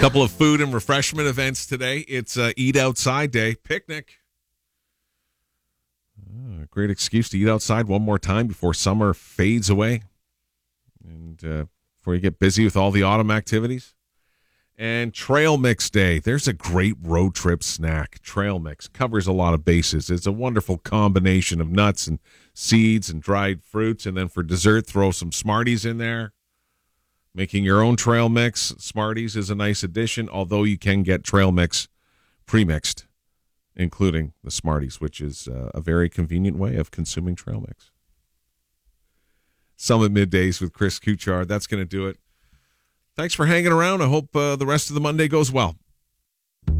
Couple of food and refreshment events today. It's Eat Outside Day, picnic. Great excuse to eat outside one more time before summer fades away and before you get busy with all the autumn activities. And Trail Mix Day. There's a great road trip snack. Trail Mix covers a lot of bases. It's a wonderful combination of nuts and seeds and dried fruits. And then for dessert, throw some Smarties in there. Making your own trail mix, Smarties is a nice addition, although you can get trail mix pre-mixed, including the Smarties, which is a very convenient way of consuming trail mix. Summit Middays with Chris Kuchar. That's going to do it. Thanks for hanging around. I hope the rest of the Monday goes well.